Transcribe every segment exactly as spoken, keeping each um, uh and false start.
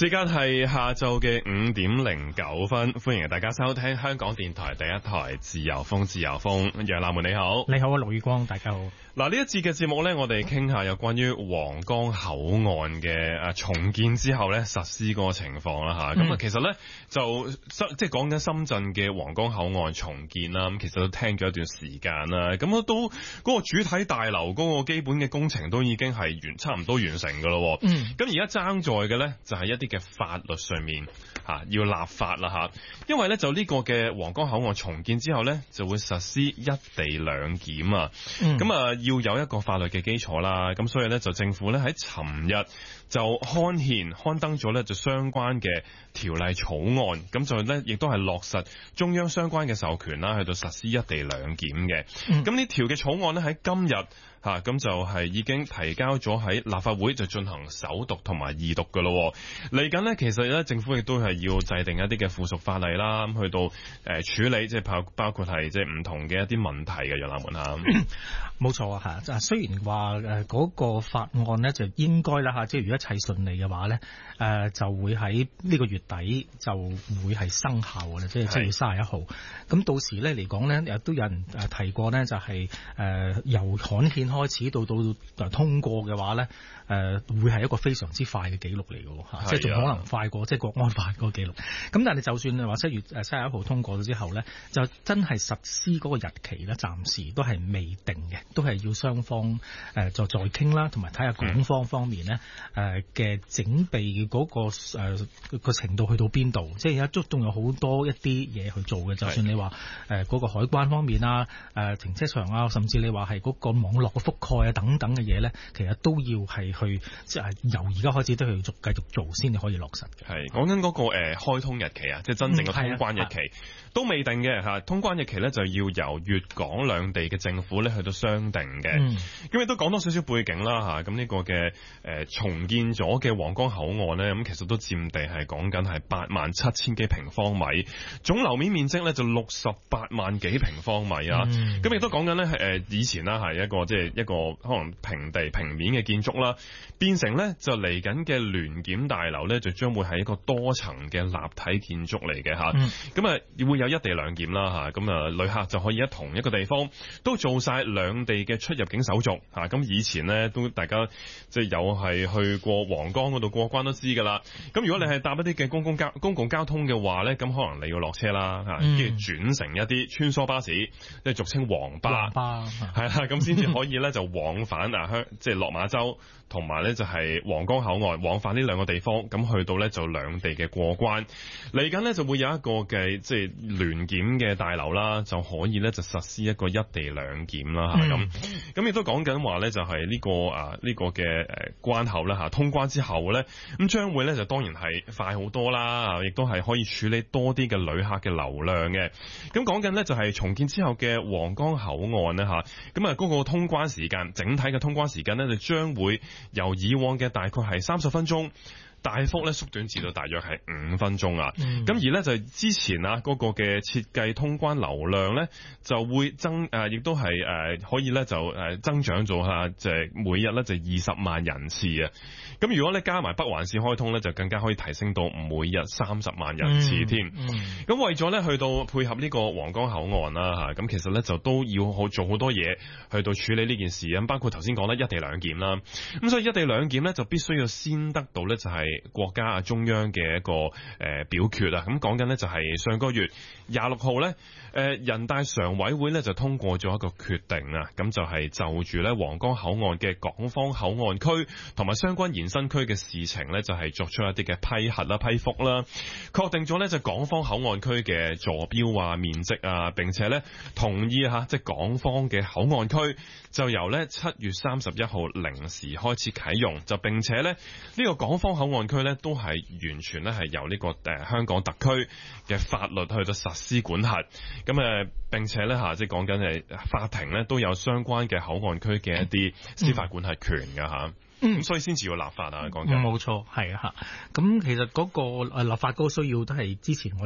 時間係下晝嘅五點零九分，歡迎大家收聽香港電台第一台自由風自由風。楊立門你好， 你好啊，盧宇光，大家好。 嗱，呢一節嘅節目呢，我哋傾下有關於皇崗口岸嘅誒重建之後呢實施嗰個情況啦吓。咁、嗯、啊，其實呢，就即係講緊深圳嘅皇崗口岸重建啦。咁其實都聽咗一段時間啦。咁都嗰、嗰個主體大樓嗰個基本嘅工程都已經係完差唔多完成噶咯。嗯。咁而家爭在嘅呢，就係一啲嘅法律上面吓要立法啦吓。因為呢，就呢個嘅皇崗口岸重建之後呢，就會實施一地兩檢啊。咁啊、嗯。要有一個法律嘅基礎啦，咁所以咧就政府咧喺尋日就刊憲刊登咗咧就相關嘅條例草案，咁就咧亦都係落實中央相關嘅授權啦，去到實施一地兩檢嘅。咁呢條嘅草案咧喺今日吓咁就係已經提交咗喺立法會就進行首讀同埋二讀噶咯。嚟緊咧其實咧政府亦都係要制定一啲嘅附屬法例啦，咁去到誒處理即係包包括係即係唔同嘅一啲問題嘅。楊立門吓， 冇錯啊吓。雖然話誒嗰個法案咧就應該啦吓，即係如果一切順利嘅話咧，誒就會喺呢個月底就會係生效嘅啦，即係七月三十一號。咁到時咧嚟講咧，亦都有人誒提過咧，就係誒由刊憲開始到到通過嘅話咧，誒會係一個非常之快嘅記錄嚟嘅吓，即係仲可能快過即係國安法嗰個記錄。咁但係就算你話七月誒三十一號通過咗之後咧，就真係實施嗰個日期咧，暫時都係未定嘅，都係要雙方誒再再傾啦，同埋睇下港方方面咧誒嘅整備嗰個誒個程度去到邊度，即係而家都仲有好多一啲嘢去做嘅。就算你話誒嗰個海關方面啊、誒停車場啊，甚至你話係嗰個網絡嘅覆蓋啊等等嘅嘢咧，其實都要係去即係由而家開始都去續繼續做先至可以落實嘅。係講緊嗰個誒開通日期啊，即係真正嘅通關日期、嗯、都未定嘅吓。通關日期咧就要由粵港兩地嘅政府咧去到商定嘅。咁亦都講多少少背景啦吓。咁呢個嘅誒重建咗嘅皇崗口岸咧，咁其實都佔地係講緊係八萬七千幾平方米，總樓面面積咧就六十八萬幾平方米啊。咁亦都講緊咧誒以前啦係一個即係一個可能平地平面嘅建築啦，變成咧就嚟緊嘅聯檢大樓咧就將會係一個多層嘅立體建築嚟嘅吓。咁啊會有一地兩檢啦吓。咁啊旅客就可以喺同一個地方都做晒兩地嘅出入境手續吓。咁以前咧都大家即係有係去過皇崗嗰度過關都知噶啦。咁如果你係搭一啲嘅公共交公共交通嘅話咧，咁可能你要落車啦吓，跟住轉乘一啲穿梭巴士，即係俗稱黃巴，係啦，咁先至可以咧就往返啊香，即係落馬洲同埋咧就係皇崗口岸往返呢兩個地方，咁去到咧就兩地嘅過關。嚟緊咧就會有一個嘅即係聯檢嘅大樓啦，就可以咧就實施一個一地兩檢啦吓。咁咁亦都講緊話咧就係呢個啊呢個嘅誒關口啦吓，通關之後咧咁將會咧就當然係快好多啦，亦都係可以處理多啲嘅旅客嘅流量嘅。咁講緊咧就係重建之後嘅皇崗口岸咧吓，咁啊嗰個通關時間，整體嘅通關時間咧就將會由以往嘅大概係三十分鐘，大幅咧縮短至到大約係五分鐘啊！咁、嗯、而咧就之前啊嗰個嘅設計通關流量咧就會增誒，亦都係誒可以咧就誒增長咗吓，即係每日咧就二十萬人次啊！咁如果咧加埋北環線開通咧，就更加可以提升到每日三十萬人次添。咁、嗯嗯、為咗咧去到配合呢個皇崗口岸啦吓，咁其實咧就都要好做好多嘢去到處理呢件事啊！包括頭先講咧一地兩檢啦，咁所以一地兩檢咧就必須要先得到咧就係國家啊中央嘅一個誒表決啊。咁講緊咧就係上個月廿六號咧，誒人大常委會咧就通過咗一個決定啊，咁就係就住咧皇崗口岸嘅港方口岸區同埋相關延伸區嘅事情咧，就係作出一啲嘅批核啦、批覆啦，確定咗咧就港方口岸區嘅坐標啊、面積啊，並且咧同意吓，即係港方嘅口岸區就由咧七月三十一號零時開始啟用，就並且咧呢個港方口岸區咧都係完全咧係由呢個誒香港特區嘅法律去到實施管轄，咁誒並且咧吓，即係講緊係法庭咧都有相關嘅口岸區嘅一啲司法管轄權噶吓。咁、嗯、所以先至要立法啊，講緊。冇錯，係啊，咁其實嗰個立法嗰個需要都係之前我哋都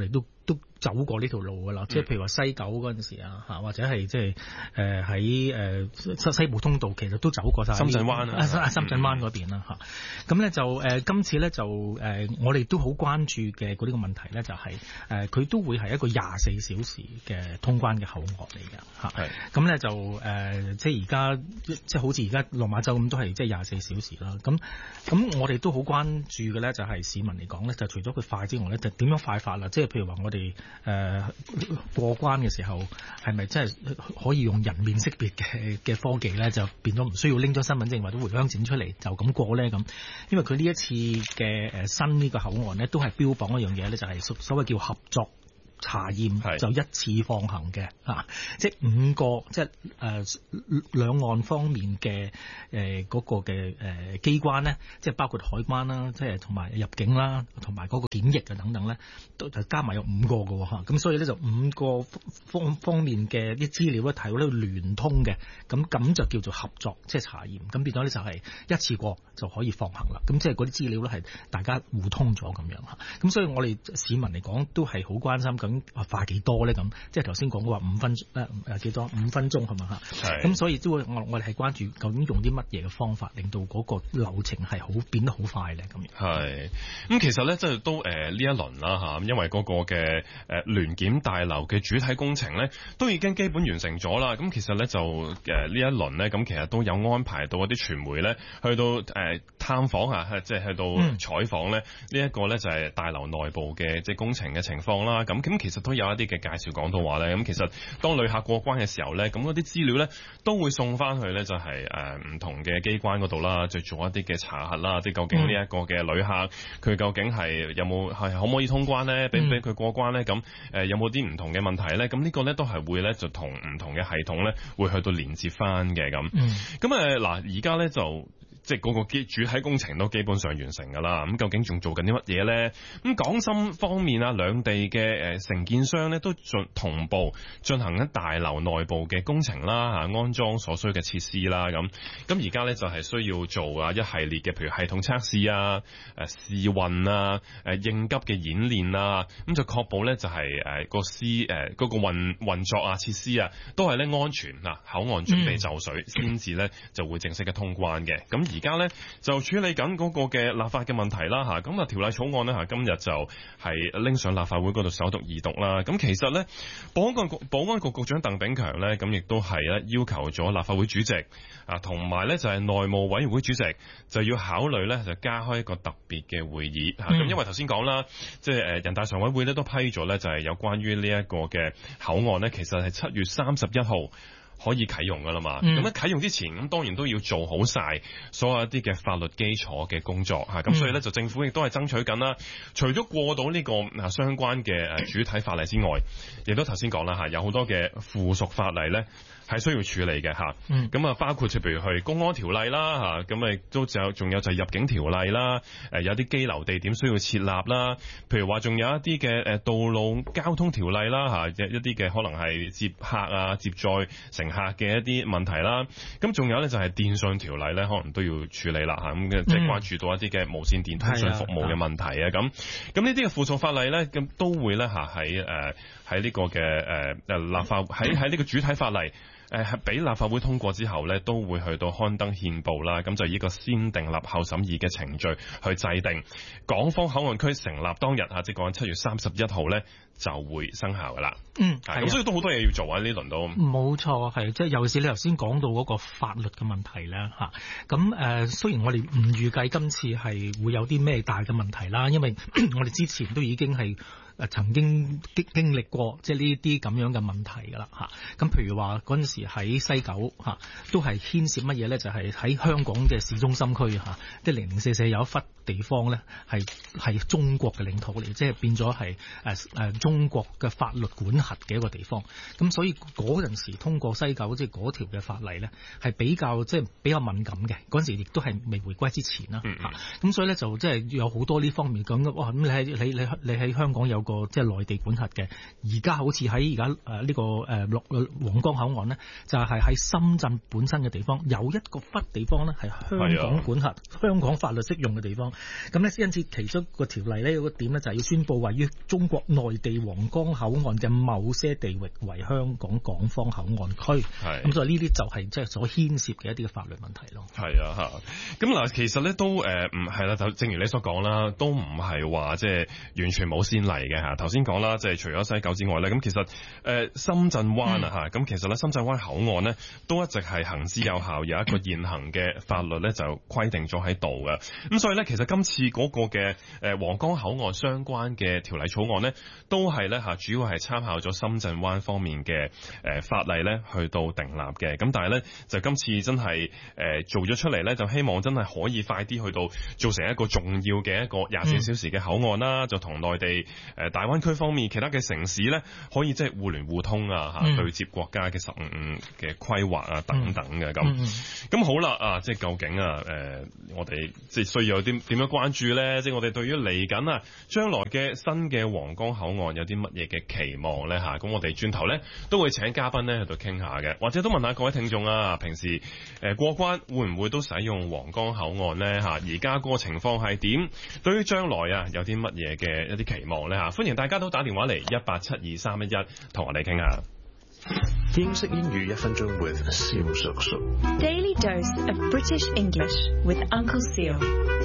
都走過呢條路噶啦，即係譬如話西九嗰陣時啊，嚇或者係即係誒喺誒西西部通道，其實都走過晒深圳灣啊， 啊深圳灣嗰邊啦嚇。咁咧、嗯、就誒、呃、今次咧就誒、呃、我哋都好關注嘅嗰啲個問題咧，就係誒佢都會係一個廿四小時嘅通關嘅口岸嚟嘅嚇。係咁咧就誒、呃、即係而家即係好似而家落馬洲咁，都係即係廿四小時啦。咁咁我哋都好關注嘅咧，就係市民嚟講咧，就除咗佢快之外咧，就點樣快法啦？即係譬如話我哋。誒、呃、過關嘅時候係咪真係可以用人面識別嘅嘅科技咧，就變咗唔需要拎咗身份證或者回鄉證出嚟就咁過咧咁？因為佢呢一次嘅誒新呢個口岸咧，都係標榜一樣嘢咧，就係所所謂叫合作查驗，就一次放行嘅嚇，即係五個即係誒兩岸方面嘅誒嗰個嘅誒機關咧，即係包括海關啦，即係同埋入境啦，同埋嗰個檢疫啊等等咧，都就加埋有五個嘅嚇，咁所以咧就五個方方面嘅啲資料咧睇到咧聯通嘅，咁咁就叫做合作即係查驗，咁變咗咧就係一次過就可以放行啦，咁即係嗰啲資料咧係大家互通咗咁樣嚇，咁所以我哋市民嚟講都係好關心。咁快幾多咧？咁即係頭先講嘅話五分誒誒幾多五分鐘係嘛嚇？咁所以都會我我哋係關注究竟用啲乜嘢嘅方法，令到嗰個流程係好變得好快咧咁樣。係咁其實咧，即係都誒呢、呃、一輪啦嚇，因為嗰個嘅誒聯檢大樓嘅主體工程咧，都已經基本完成咗啦。咁其實咧就誒呢、呃、一輪咧，咁其實都有安排到一啲傳媒咧去到誒、呃、探訪啊，即係去到採訪咧呢一個咧就係大樓內部嘅即係工程嘅情況啦。咁咁其實都有一啲嘅介紹講到話咧，咁其實當旅客過關嘅時候咧，咁嗰啲資料咧都會送翻去咧，就係誒唔同嘅機關嗰度啦，就做一啲嘅查核啦，即係究竟呢一個嘅旅客佢究竟係有冇係可唔可以通關咧？俾唔俾佢過關咧？咁誒有冇啲唔同嘅問題咧？咁呢個咧都係會咧就同唔同嘅系統咧會去到連接翻嘅咁。咁誒嗱，而家咧就。即係嗰個基主體工程都基本上完成㗎啦，咁究竟仲做緊啲乜嘢咧？咁港深方面啊，兩地嘅誒承建商咧都進同步進行緊大樓內部嘅工程啦，嚇安裝所需嘅設施啦，咁咁而家咧就係需要做啊一系列嘅，譬如系統測試啊、誒試運啊、誒應急嘅演練啊，咁就確保咧就係誒個司誒嗰個運運作啊設施啊都係咧安全嗱，口岸準備就緒先至咧就會正式嘅通關嘅，咁。而家咧就處理緊嗰個嘅立法嘅問題啦嚇，咁啊條例草案呢，嚇今日就係拎上立法會嗰度首讀二讀啦。咁其實咧保安局保安局局長鄧炳強咧，咁亦都係咧要求咗立法會主席啊，同埋咧就係內務委員會主席就要考慮咧就加開一個特別嘅會議嚇。咁、嗯、因為頭先講啦，即係誒人大常委會咧都批咗咧，就係有關於呢一個嘅口岸咧，其實係七月三十一號。可以啟用噶啦嘛，咁喺啟用之前，咁當然都要做好晒所有一啲嘅法律基礎嘅工作嚇，咁、嗯、所以咧就政府亦都係爭取緊啦。除咗過到呢個啊相關嘅誒主體法例之外，亦都頭先講啦嚇，有好多嘅附屬法例咧係需要處理嘅嚇。咁、嗯、啊包括譬如去公安條例啦嚇，咁啊都就仲有就係入境條例啦，誒有啲羈留地點需要設立啦，譬如話仲有一啲嘅誒道路交通條例啦嚇，一一啲嘅可能係接客啊接載乘客嘅一啲問題啦，咁仲有咧就係電訊條例咧，可能都要處理啦嚇，咁即係關注到一啲嘅無線電通訊服務嘅問題啊，咁咁呢啲嘅附屬法例咧，咁都會咧嚇喺誒喺呢個嘅誒誒立法喺喺呢個主體法例。誒係俾立法會通過之後咧，都會去到刊登憲報啦，咁就以一個先訂立後審議嘅程序去制定港方口岸區成立當日嚇，即係講緊七月三十一號咧就會生效噶啦。嗯，係咁，所以都好多嘢要做啊！呢輪都冇錯，係即係尤其是你頭先講到嗰個法律嘅問題啦嚇。咁誒，雖然我哋唔預計今次係會有啲咩大嘅問題啦，因為我哋之前都已經係。誒曾經經經歷過即係呢啲咁樣嘅問題㗎啦嚇，咁譬如話嗰陣時喺西九嚇，都係牽涉乜嘢咧？就係、是、喺香港嘅市中心區嚇，即係零零四四有一忽地方咧係係中國嘅領土嚟，即係變咗係誒誒中國嘅法律管轄嘅一個地方。咁所以嗰陣時通過西九即係嗰條嘅法例咧，係比較即係比較敏感嘅。嗰陣時亦都係未回歸之前啦嚇，咁、嗯嗯、所以咧就即係有好多呢方面講哇，咁你喺你你你喺香港有個即係內地管轄嘅，而家好似喺而家誒呢個誒落皇崗口岸呢，就係、是、喺深圳本身嘅地方有一個忽地方呢，係香港管轄、香港法律適用嘅地方。咁呢，因此其中個條例呢，有個點呢，就係要宣佈位於中國內地係皇崗口岸嘅某些地域為香港港方口岸區。係咁，所以呢啲就係即係所牽涉嘅一啲嘅法律問題咯。 係啊，嚇咁嗱，其實咧都誒唔係啦，就正如你所講啦，都唔係話即係完全冇先例嘅嚇。頭先講啦，即係除咗西九之外咧，咁其實誒、呃、深圳灣啊嚇，咁、嗯、其實咧深圳灣口岸咧都一直係行之有效，有一個現行嘅法律咧就規定咗喺度嘅。咁所以咧，其實今次嗰個嘅誒皇崗口岸相關嘅條例草案咧，都係咧嚇主要係參考咗深圳灣方面嘅誒法例咧去到訂立嘅。咁但係咧就今次真係誒做咗出嚟咧，就希望真係可以快啲去到做成一個重要嘅一個廿四小時嘅口岸啦，嗯、就同內地誒大灣區方面其他嘅城市咧，可以即係互聯互通啊嚇，對、嗯、接國家嘅十五五嘅規劃啊等等嘅咁。咁、嗯、好啦啊，即係究竟啊誒、呃，我哋即係需要有啲點樣關注咧？即係我哋對於嚟緊啊將來嘅新嘅皇崗口岸有啲乜嘢嘅期望咧嚇？咁我哋轉頭咧都會請嘉賓咧喺度傾下嘅，或者都問下各位聽眾啊，平時誒過關會唔會都使用皇崗口岸咧嚇？而家個情況係點？對於將來啊有啲乜嘢嘅一啲期望咧嚇？歡迎大家都打電話嚟一八七二三一一同我哋傾下。 英式英語一分鐘 with 蕭叔叔。 Daily dose of British English with Uncle Seal。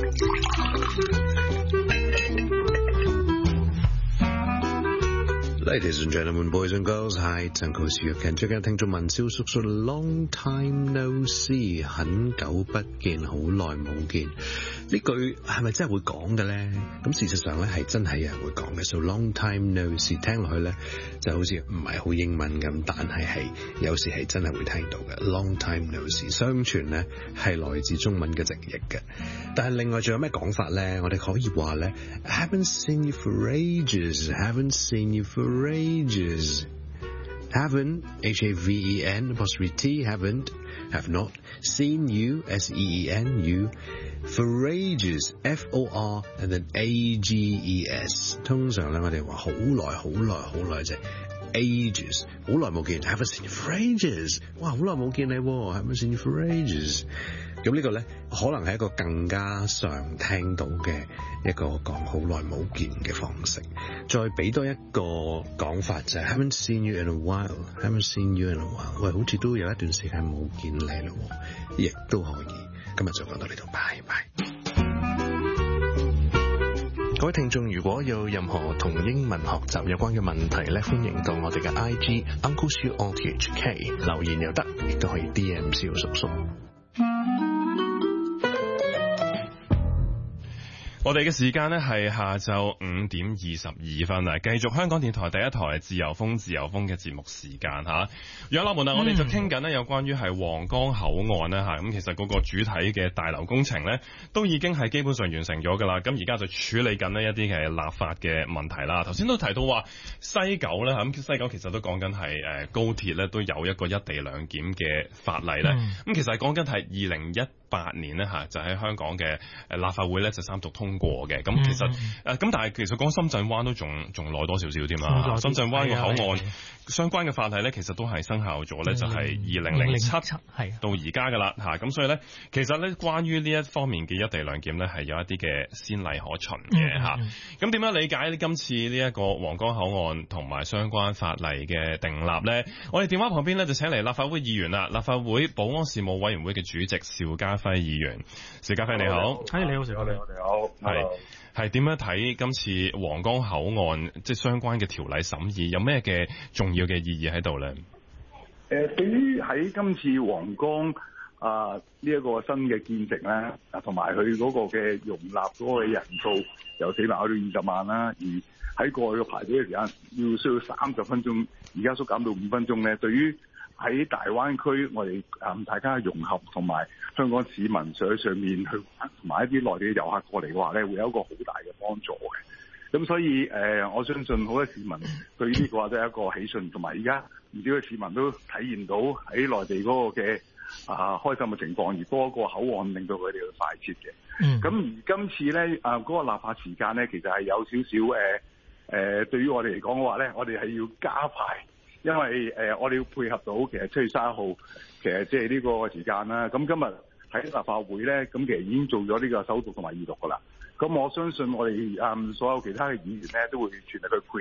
Ladies and gentlemen, boys and girls, hi, Uncle Seal。最近聽眾問蕭叔叔 ，Long time no see， 很久不見，好耐冇見。呢句係咪真係會講嘅咧？咁事實上咧係真係有人會講嘅。So long time no see， 聽落去咧就好似唔係好英文咁，但係係有時係真係會聽到嘅。Long time no see， 相傳咧係來自中文嘅直譯嘅。但係另外仲有咩講法咧？我哋可以話咧 ，Haven't seen you for ages，Haven't seen you for ages。Haven't H A V E N apostrophe T haven't have not seen you S E E N U。For ages, F O R and then A G E S。通常咧，我哋話好耐、好耐、好耐啫。Ages， 好耐冇見 ，haven't seen you for ages。哇，好耐冇見你，haven't seen you for ages。咁呢個咧，可能係一個更加常聽到嘅一個講好耐冇見嘅方式。再俾多一個講法就係 haven't seen you in a while，haven't seen you in a while。喂，好似都有一段時間冇見你咯，亦都可以。今日就講到呢度，拜拜。各位聽眾，如果有任何同英文學習有關嘅問題咧，歡迎到我哋嘅 I G Uncle Siu O T H K 留言又得，亦都可以 D M 蕭叔叔。 我哋嘅時間呢係下晝五點二十二分啊！繼續香港電台第一台自由風自由風嘅節目時間嚇。楊立門啊，我哋就傾緊呢有關於係皇崗口岸呢嚇，咁其實嗰個主體嘅大樓工程呢都已經係基本上完成咗㗎啦。咁而家就處理緊呢一啲嘅立法嘅問題啦。頭先都提到話西九呢，咁西九其實都講緊係誒高鐵呢都有一個一地兩檢嘅法例呢。咁、嗯、其實係講緊係二零一八年呢，嚇，就喺香港嘅誒立法會呢就三讀通過嘅。咁其實誒咁、嗯，但係其實講深圳灣都仲仲耐多少少添啊！深圳灣個口岸相關嘅法例呢，其實都係生效咗呢，就係二零零七到而家㗎啦嚇。咁所以呢，其實呢，關於呢一方面嘅一地兩檢呢，係有一啲嘅先例可循嘅嚇。咁點樣理解今次呢一個皇崗口岸同埋相關法例嘅訂立呢？我哋電話旁邊呢，就請嚟立法會議員啦，立法會保安事務委員會嘅主席邵家輝議員。邵家輝你好， 係你好，邵家輝你好， 係係點樣睇今次皇崗口岸即係相關嘅條例審議有咩嘅重要嘅意義喺度咧？ 誒，對於喺今次皇崗啊呢一個新嘅建成咧，啊同埋佢嗰個嘅容納嗰個人數由四萬去到二十萬啦，而喺過去嘅排隊嘅時間要需要三十分鐘，而家縮減到五分鐘咧，對於喺大灣區我哋誒大家融合同埋香港市民上去上面去同埋一啲內地嘅遊客過嚟嘅話咧，會有一個好大嘅幫助嘅。咁所以誒、呃，我相信好多市民對呢個話都係一個喜訊，同埋而家唔少嘅市民都體驗到喺內地嗰個嘅啊開心嘅情況，而多一個口岸令到佢哋去快捷嘅。咁、嗯、而今次咧啊嗰個立法時間咧，其實係有少少誒誒，對於我哋嚟講嘅話咧，我哋係要加快。因為誒、呃，我哋要配合到其實七月三十號，其實即係呢個時間啦。咁今日喺立法會咧，咁其實已經做咗呢個首讀同埋二讀噶啦。咁我相信我哋誒、嗯、所有其他嘅議員咧，都會全力去配合，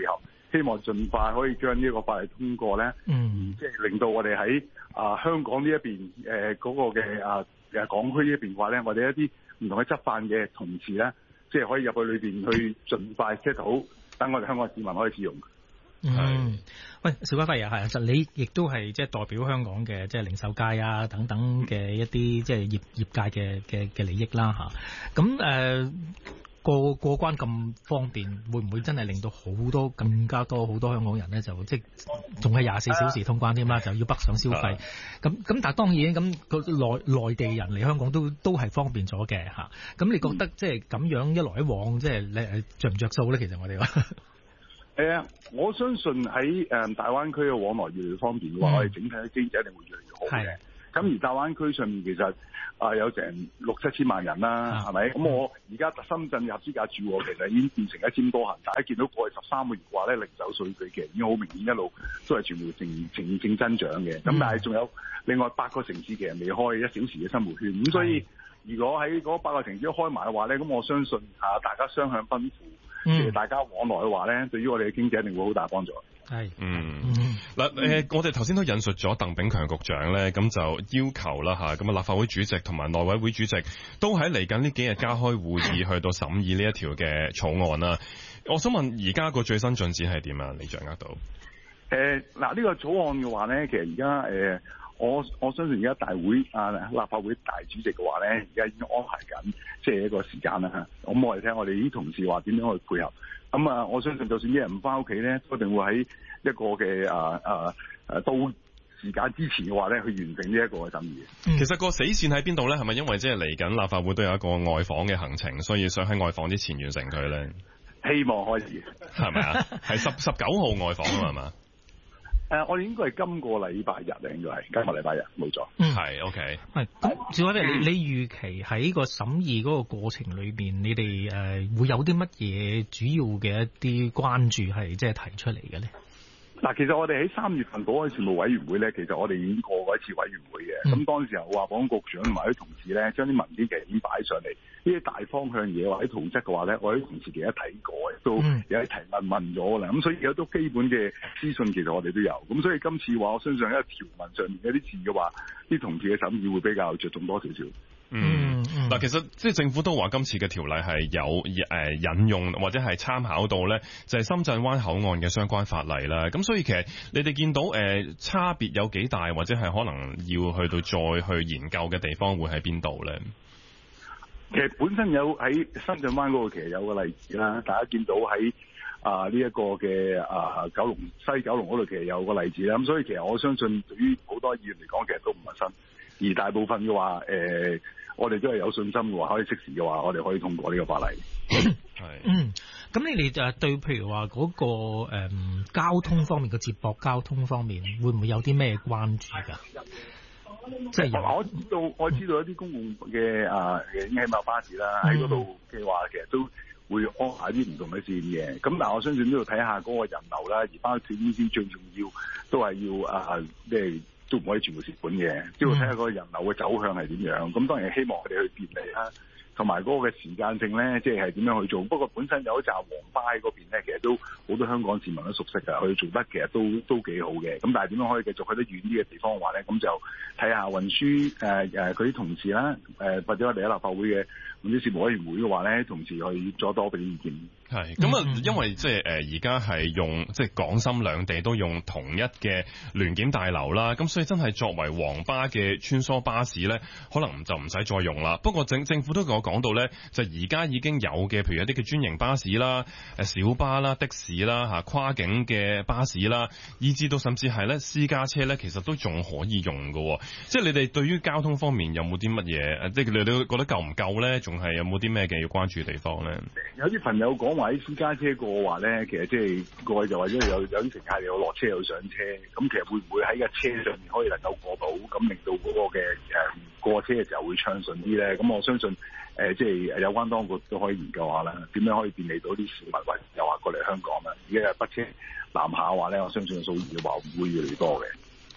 希望盡快可以將呢個法例通過咧， 嗯， 即係令到我哋喺啊香港呢一邊誒嗰個嘅啊誒港區呢一邊嘅話咧，我哋一啲唔同嘅執法嘅同事咧，即係可以入去裏邊去盡快 set 好，等我哋香港市民可以使用。 嗯，喂，邵家輝啊，係，其實你亦都係即係代表香港嘅即係零售界啊等等嘅一啲即係業業界嘅嘅嘅利益啦嚇。咁誒過過關咁方便，會唔會真係令到好多更加多好多香港人咧就即係仲係廿四小時通關添啦，就要北上消費。咁咁但係當然咁個內內地人嚟香港都都係方便咗嘅嚇。咁你覺得即係咁樣一來一往，即係你誒著唔著數咧？其實我哋話。 誒、呃，我相信喺誒、呃、大灣區嘅往來越嚟越方便嘅話，嗯、我哋整體嘅經濟一定會越嚟越好嘅。咁而大灣區上面其實啊、呃、有成六七千萬人啦，係咪？咁我而家深圳合資格住喎，其實已經變成一千多行。大家見到過去十三個月嘅話咧，零售數據其實已經好明顯一路都係全部正正正增長嘅。咁、嗯、但係仲有另外八個城市其實未開一小時嘅生活圈，咁所以如果喺嗰八個城市都開埋嘅話咧，咁我相信啊大家雙向奔赴。嗯，大家往來嘅話咧，對於我哋嘅經濟一定會好大幫助。係， 嗯，嗱、嗯，誒、呃，我哋頭先都引述咗鄧炳強局長咧，咁就要求啦嚇，咁啊立法會主席同埋內委會主席都喺嚟緊呢幾日加開會議，去到審議呢一條嘅草案啦。我想問，而家個最新進展係點啊？你掌握到？誒、 呃，嗱，呢個草案嘅話咧，其實而家誒。我我相信而家大會啊立法會大主席嘅話咧，而家已經安排緊即係一個時間啦。咁我哋聽我哋啲同事話點樣去配合。咁啊，我相信就算啲人唔翻屋企咧，都一定會喺一個嘅啊啊啊到時間之前嘅話咧，去完成呢一個嘅審議。 其實個死線喺邊度咧？係咪因為即係嚟緊立法會都有一個外訪嘅行程，所以想喺外訪之前完成佢咧？ 希望可以，係咪啊？ 係十十九號外訪啊嘛，係嘛？ 誒、呃，我哋應該係今個禮拜日咧，應該係今個禮拜日，冇錯。 嗯， 係 OK。 係咁，邵家輝，你你預期喺個審議嗰個過程裏邊，你哋誒、呃、會有啲乜嘢主要嘅一啲關注係即係提出嚟嘅咧？ 嗱，其實我哋喺三月份嗰個事務委員會咧，其實我哋已經過過一次委員會嘅。咁、嗯、當時候話保安局長同埋啲同事咧，將啲文件其實已經擺上嚟，呢啲大方向嘢或者圖則嘅話咧，我啲同事其實睇過，都有啲提問問咗啦。咁所以有都基本嘅資訊，其實我哋都有。咁所以今次話，我相信喺條文上面有啲字嘅話，啲同事嘅審議會比較着重多少少。 嗯，嗱、嗯，其實即係政府都話今次嘅條例係有誒、呃、引用或者係參考到咧，就係、是、深圳灣口岸嘅相關法例啦。咁所以其實你哋見到誒、呃、差別有幾大，或者係可能要去到再去研究嘅地方會喺邊度咧？ 其實本身有喺深圳灣嗰個其實有個例子啦，大家見到喺啊呢一個嘅啊九龍西九龍嗰度其實有個例子啦。咁所以其實我相信對於好多議員嚟講，其實都唔陌生。而大部分嘅話，誒、呃，我哋都係有信心嘅話，可以即時嘅話，我哋可以通過呢個法例。 係，嗯，咁你哋就對譬如話嗰、那個誒、嗯、交通方面嘅接駁交通方面，會唔會有啲咩關注㗎？即係有我知道，我知道一啲公共嘅啊嘅輕碼巴士啦，喺嗰度嘅話，其實都會安排啲唔同嘅線嘅。咁但係我相信都要睇下嗰個人流啦，而包括呢啲最重要都係要啊，即係。都唔可以全部蝕本嘅，都要睇下個人流嘅走向係點樣。咁當然希望佢哋去便利啦，同埋嗰個嘅時間性咧，即係係點樣去做。不過本身有一紮黃巴喺嗰邊咧，其實都好多香港市民都熟悉㗎，佢做得其實都都幾好嘅。咁但係點樣可以繼續去得遠啲嘅地方嘅話咧，咁就睇下運輸誒誒佢啲同事啦，誒、呃、或者我哋喺立法會嘅運輸事務委員會嘅話咧，同時去再多俾啲意見。 係咁啊，因為即係誒而家係用即係港深兩地都用同一嘅聯檢大樓啦，咁所以真係作為黃巴嘅穿梭巴士咧，可能就唔使再用啦。不過政政府都同我講到咧，就而家已經有嘅，譬如一啲嘅專營巴士啦、誒小巴啦、的士啦、嚇跨境嘅巴士啦，以至到甚至係咧私家車咧，其實都仲可以用㗎。即係你哋對於交通方面有冇啲乜嘢？即係你哋覺得夠唔夠咧？仲係有冇啲咩嘅要關注嘅地方咧？ 有啲朋友講話喺私家車過話咧，其實即係過去就或者有有啲乘客有落車有上車，咁其實會唔會喺架車上面可以能夠過到，咁令到嗰個嘅誒過車嘅時候會暢順啲咧？咁我相信誒即係有關當局都可以研究下啦，點樣可以便利到啲市民或者遊客過嚟香港啦？而家係北車南下話咧，我相信數字嘅話會越嚟越多嘅。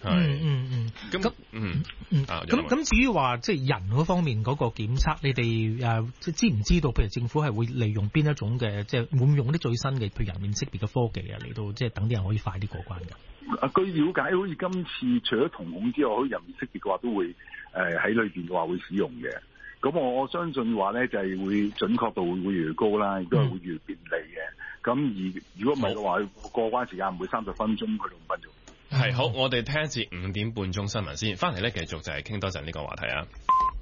嗯嗯嗯。 咁嗯嗯咁咁至於話即係人嗰方面嗰個檢測，你哋誒即係知唔知道？譬如政府係會利用邊一種嘅，即係會唔會用啲最新嘅譬如人面識別嘅科技啊，嚟到即係等啲人可以快啲過關㗎？ 啊，據了解，好似今次除咗瞳孔之外，好似人面識別嘅話，都會誒喺裏邊嘅話會使用嘅。咁我相信話咧，就係、是、會準確度會越嚟越高啦，亦都係會越嚟越便利嘅。咁、嗯、而如果唔係嘅話，過關時間唔會三十分鐘，去到五分鐘。 係好，我哋聽一節五點半鐘新聞先，翻嚟咧繼續就係傾多陣呢個話題啊。